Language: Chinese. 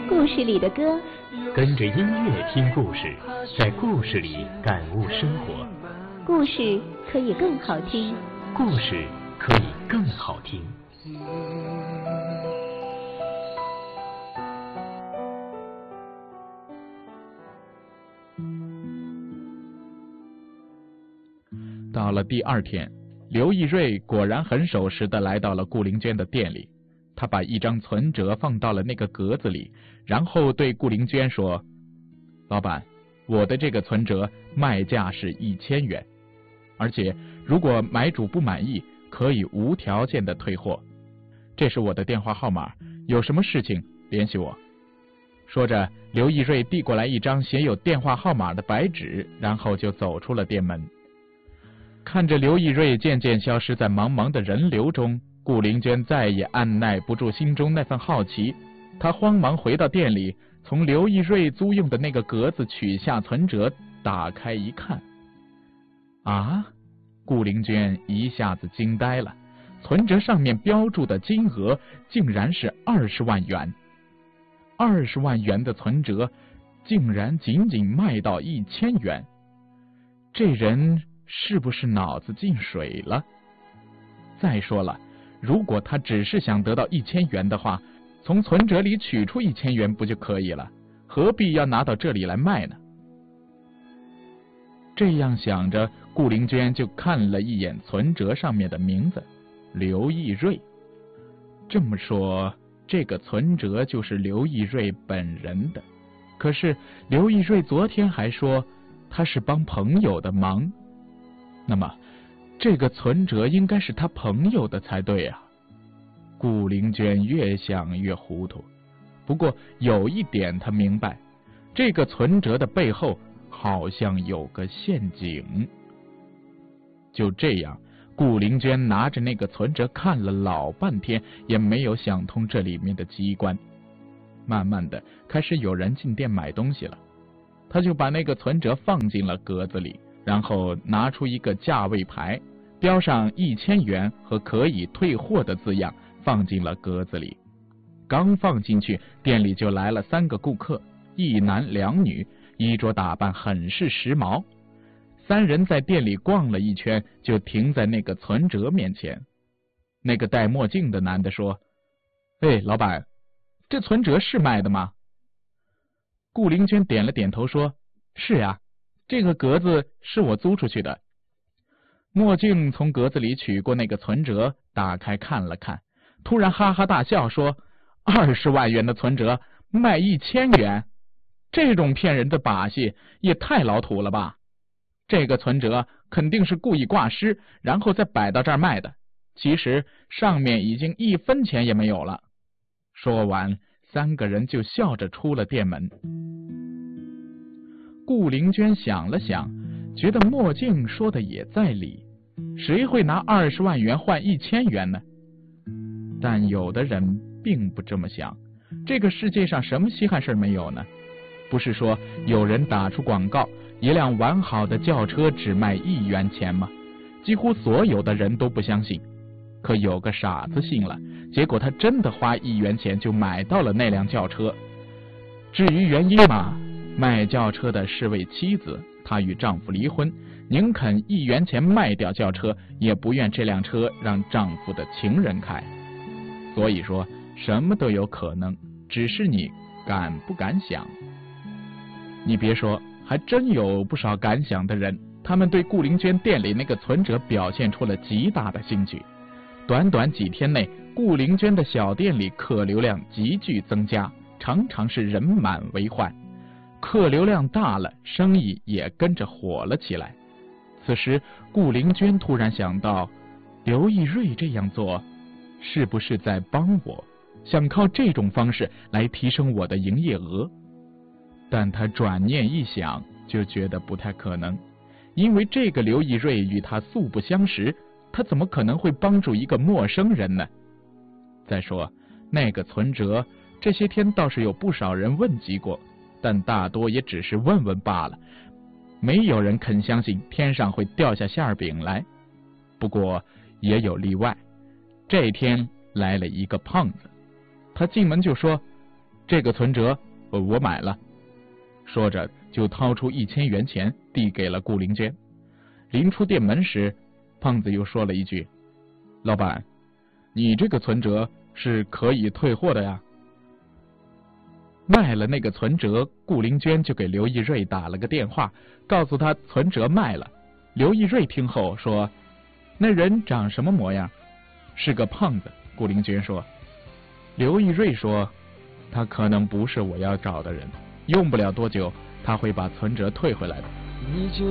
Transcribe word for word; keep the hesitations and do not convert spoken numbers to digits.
故事里的歌， 跟着音乐听故事，在故事里感悟生活。 故事可以更好听， 故事可以更好听。 到了第二天，刘义瑞果然很守时地来到了顾灵娟的店里。他把一张存折放到了那个格子里，然后对顾灵娟说：老板，我的这个存折卖价是一千元，而且如果买主不满意，可以无条件的退货。这是我的电话号码，有什么事情联系我。说着，刘义瑞递过来一张写有电话号码的白纸，然后就走出了店门。看着刘义瑞渐渐消失在茫茫的人流中，顾灵娟再也按耐不住心中那份好奇，她慌忙回到店里，从刘义瑞租用的那个格子取下存折，打开一看。啊！顾灵娟一下子惊呆了，存折上面标注的金额竟然是二十万元。二十万元的存折竟然仅仅卖到一千元，这人是不是脑子进水了？再说了，如果他只是想得到一千元的话，从存折里取出一千元不就可以了？何必要拿到这里来卖呢？这样想着，顾灵娟就看了一眼存折上面的名字，刘义瑞。这么说，这个存折就是刘义瑞本人的。可是刘义瑞昨天还说他是帮朋友的忙，那么这个存折应该是他朋友的才对啊。顾灵娟越想越糊涂，不过有一点她明白，这个存折的背后好像有个陷阱。就这样，顾灵娟拿着那个存折看了老半天，也没有想通这里面的机关。慢慢的，开始有人进店买东西了，她就把那个存折放进了格子里，然后拿出一个价位牌，标上一千元和可以退货的字样，放进了格子里。刚放进去，店里就来了三个顾客，一男两女，衣着打扮很是时髦。三人在店里逛了一圈，就停在那个存折面前。那个戴墨镜的男的说：哎，老板，这存折是卖的吗？顾灵娟点了点头说：是呀，这个格子是我租出去的。墨镜从格子里取过那个存折，打开看了看，突然哈哈大笑说：二十万元的存折卖一千元，这种骗人的把戏也太老土了吧。这个存折肯定是故意挂失，然后再摆到这儿卖的，其实上面已经一分钱也没有了。说完，三个人就笑着出了店门。顾灵娟想了想，觉得墨镜说的也在理，谁会拿二十万元换一千元呢？但有的人并不这么想，这个世界上什么稀罕事没有呢？不是说有人打出广告，一辆完好的轿车只卖一元钱吗？几乎所有的人都不相信，可有个傻子信了，结果他真的花一元钱就买到了那辆轿车。至于原因嘛，卖轿车的是位妻子，她与丈夫离婚，宁肯一元钱卖掉轿车，也不愿这辆车让丈夫的情人开。所以说什么都有可能，只是你敢不敢想。你别说，还真有不少敢想的人，他们对顾灵娟店里那个存折表现出了极大的兴趣。短短几天内，顾灵娟的小店里客流量急剧增加，常常是人满为患。客流量大了，生意也跟着火了起来。此时顾灵娟突然想到，刘义瑞这样做是不是在帮我，想靠这种方式来提升我的营业额？但他转念一想，就觉得不太可能，因为这个刘义瑞与他素不相识，他怎么可能会帮助一个陌生人呢？再说那个存折，这些天倒是有不少人问及过，但大多也只是问问罢了，没有人肯相信天上会掉下馅饼来。不过也有例外，这天来了一个胖子，他进门就说： 这个存折我买了。说着就掏出一千元钱递给了顾灵娟。临出店门时，胖子又说了一句：老板，你这个存折是可以退货的呀。卖了那个存折，顾灵娟就给刘义瑞打了个电话，告诉他存折卖了。刘义瑞听后说：那人长什么模样？是个胖子。顾灵娟说。刘义瑞说：他可能不是我要找的人，用不了多久他会把存折退回来的。